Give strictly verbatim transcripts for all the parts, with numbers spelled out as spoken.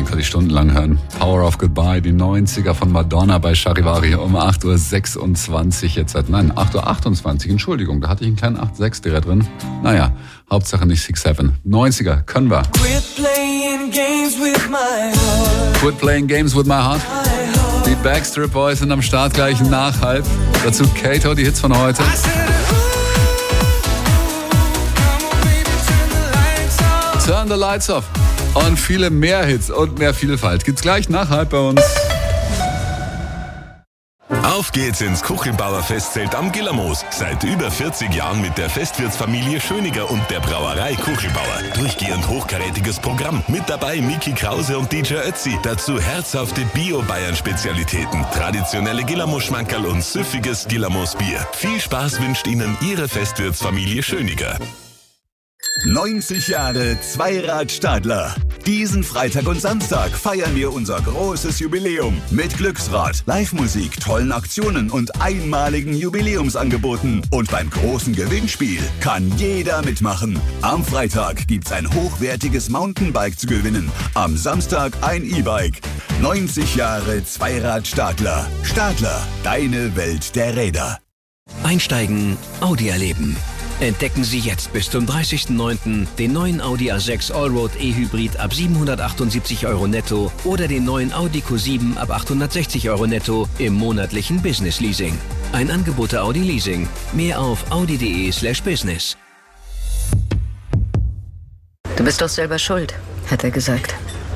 könnte ich stundenlang hören. Power of Goodbye, die neunziger von Madonna bei Charivari um acht Uhr sechsundzwanzig jetzt seit, nein, acht Uhr achtundzwanzig, Entschuldigung, da hatte ich einen kleinen acht sechs direkt drin. Naja, Hauptsache nicht sechs sieben. neunziger, können wir. Quit playing games with my heart. Quit playing games with my heart. Die Backstreet Boys sind am Start gleich Nachhalt. Dazu Kato, die Hits von heute. Turn the Lights Off. Und viele mehr Hits und mehr Vielfalt. Gibt's gleich Nachhalt bei uns. Auf geht's ins Kuchelbauer Festzelt am Gillermoos. Seit über vierzig Jahren mit der Festwirtsfamilie Schöniger und der Brauerei Kuchelbauer. Durchgehend hochkarätiges Programm. Mit dabei Miki Krause und D J Ötzi. Dazu herzhafte Bio-Bayern-Spezialitäten, traditionelle Gillermoos-Schmankerl und süffiges Gillermoos-Bier. Viel Spaß wünscht Ihnen Ihre Festwirtsfamilie Schöniger. neunzig Jahre Zweirad Stadler. Diesen Freitag und Samstag feiern wir unser großes Jubiläum mit Glücksrad, Live-Musik, tollen Aktionen und einmaligen Jubiläumsangeboten. Und beim großen Gewinnspiel kann jeder mitmachen. Am Freitag gibt's ein hochwertiges Mountainbike zu gewinnen. Am Samstag ein E-Bike. neunzig Jahre Zweirad Stadler. Stadler, deine Welt der Räder. Einsteigen, Audi erleben. Entdecken Sie jetzt bis zum dreißigsten neunten den neuen Audi A sechs Allroad E-Hybrid ab siebenhundertachtundsiebzig Euro netto oder den neuen Audi Q sieben ab achthundertsechzig Euro netto im monatlichen Business Leasing. Ein Angebot der Audi Leasing. Mehr auf audi.de slash business. Du bist doch selber schuld, hat er gesagt.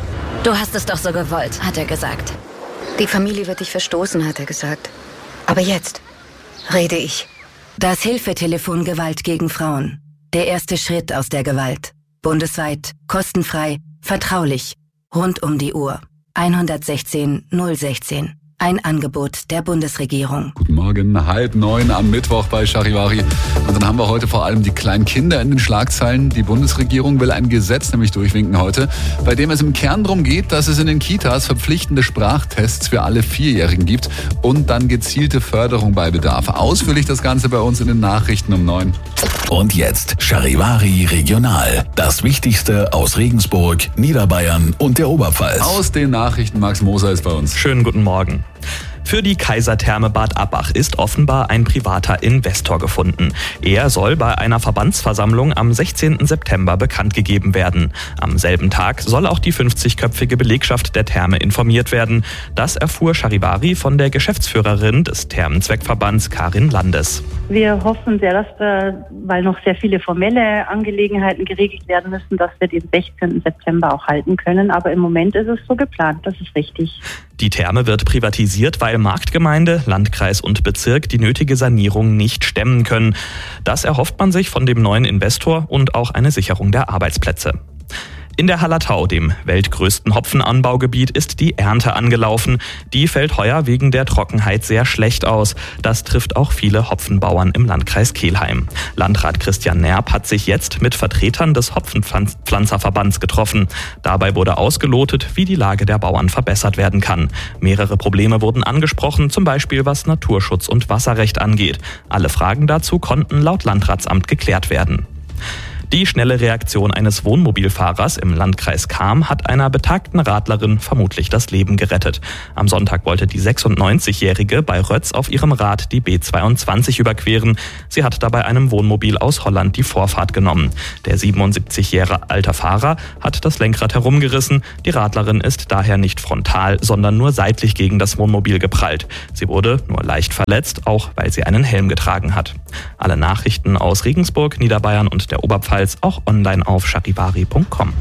Du hast es doch so gewollt, hat er gesagt. Die Familie wird dich verstoßen, hat er gesagt. Aber jetzt rede ich. Das Hilfetelefon Gewalt gegen Frauen. Der erste Schritt aus der Gewalt. Bundesweit, kostenfrei, vertraulich, rund um die Uhr. hundertsechzehn null sechzehn. Ein Angebot der Bundesregierung. Guten Morgen, halb neun am Mittwoch bei Charivari. Und dann haben wir heute vor allem die kleinen Kinder in den Schlagzeilen. Die Bundesregierung will ein Gesetz nämlich durchwinken heute, bei dem es im Kern darum geht, dass es in den Kitas verpflichtende Sprachtests für alle Vierjährigen gibt und dann gezielte Förderung bei Bedarf. Ausführlich das Ganze bei uns in den Nachrichten um neun. Und jetzt Charivari Regional. Das Wichtigste aus Regensburg, Niederbayern und der Oberpfalz. Aus den Nachrichten, Max Moser ist bei uns. Schönen guten Morgen. Für die Kaisertherme Bad Abbach ist offenbar ein privater Investor gefunden. Er soll bei einer Verbandsversammlung am sechzehnten September bekannt gegeben werden. Am selben Tag soll auch die fünfzigköpfige Belegschaft der Therme informiert werden. Das erfuhr Charivari von der Geschäftsführerin des Thermenzweckverbands Karin Landes. Wir hoffen sehr, dass wir, weil noch sehr viele formelle Angelegenheiten geregelt werden müssen, dass wir den sechzehnten September auch halten können. Aber im Moment ist es so geplant, das ist richtig. Die Therme wird privatisiert, weil Marktgemeinde, Landkreis und Bezirk die nötige Sanierung nicht stemmen können. Das erhofft man sich von dem neuen Investor und auch eine Sicherung der Arbeitsplätze. In der Hallertau, dem weltgrößten Hopfenanbaugebiet, ist die Ernte angelaufen. Die fällt heuer wegen der Trockenheit sehr schlecht aus. Das trifft auch viele Hopfenbauern im Landkreis Kelheim. Landrat Christian Nerb hat sich jetzt mit Vertretern des Hopfenpflanzerverbands getroffen. Dabei wurde ausgelotet, wie die Lage der Bauern verbessert werden kann. Mehrere Probleme wurden angesprochen, zum Beispiel was Naturschutz und Wasserrecht angeht. Alle Fragen dazu konnten laut Landratsamt geklärt werden. Die schnelle Reaktion eines Wohnmobilfahrers im Landkreis Cham hat einer betagten Radlerin vermutlich das Leben gerettet. Am Sonntag wollte die sechsundneunzigjährige bei Rötz auf ihrem Rad die B zweiundzwanzig überqueren. Sie hat dabei einem Wohnmobil aus Holland die Vorfahrt genommen. Der siebenundsiebzig Jahre alte Fahrer hat das Lenkrad herumgerissen. Die Radlerin ist daher nicht frontal, sondern nur seitlich gegen das Wohnmobil geprallt. Sie wurde nur leicht verletzt, auch weil sie einen Helm getragen hat. Alle Nachrichten aus Regensburg, Niederbayern und der Oberpfalz auch online auf charivari punkt com.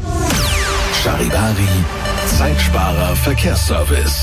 Charivari, Zeitsparer Verkehrsservice.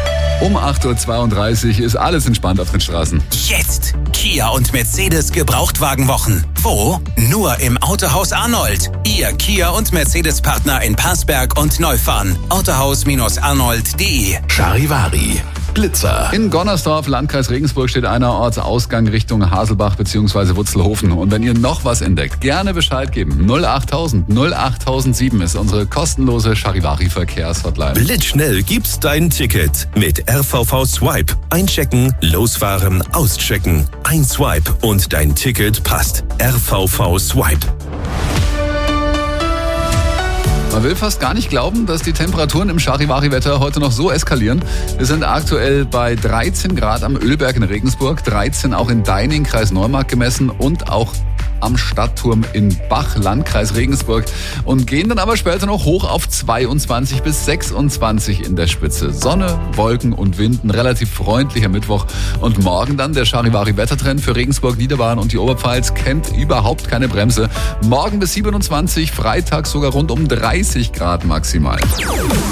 Um acht Uhr zweiunddreißig ist alles entspannt auf den Straßen. Jetzt Kia und Mercedes Gebrauchtwagenwochen. Wo? Nur im Autohaus Arnold. Ihr Kia und Mercedes-Partner in Passberg und Neufahren. autohaus arnold punkt de. Charivari. Blitzer. In Gonnersdorf, Landkreis Regensburg, steht einer Ortsausgang Richtung Haselbach bzw. Wutzelhofen. Und wenn ihr noch was entdeckt, gerne Bescheid geben. null achttausend null achttausendsieben ist unsere kostenlose Charivari-Verkehrshotline. Blitzschnell gibt's dein Ticket mit R V V Swipe. Einchecken, losfahren, auschecken. Ein Swipe und dein Ticket passt. R V V Swipe. Man will fast gar nicht glauben, dass die Temperaturen im Charivari-Wetter heute noch so eskalieren. Wir sind aktuell bei dreizehn Grad am Ölberg in Regensburg, dreizehn auch in Deining, Kreis Neumarkt gemessen und auch am Stadtturm in Bach, Landkreis Regensburg, und gehen dann aber später noch hoch auf zweiundzwanzig bis sechsundzwanzig in der Spitze. Sonne, Wolken und Wind, ein relativ freundlicher Mittwoch. Und morgen dann der Charivari-Wettertrend für Regensburg, Niederbayern und die Oberpfalz kennt überhaupt keine Bremse. Morgen bis siebenundzwanzig, Freitag sogar rund um dreißig Grad maximal.